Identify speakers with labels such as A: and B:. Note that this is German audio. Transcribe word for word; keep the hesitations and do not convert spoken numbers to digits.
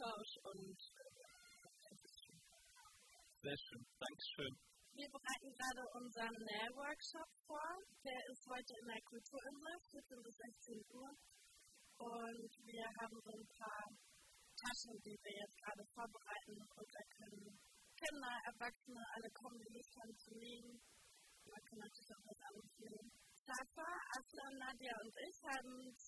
A: Austausch und
B: sehr schön, Dankeschön.
A: Wir bereiten gerade unseren Nähworkshop vor. Der ist heute in der Kulturinsel, vierzehn bis sechzehn Uhr. Und wir haben so ein paar Taschen, die wir jetzt gerade vorbereiten. Und da können Kinder, Erwachsene, alle kommen, die Lust haben zu nähen. Man kann natürlich auch was anderes nehmen. Safa, Aslan, Nadia und ich haben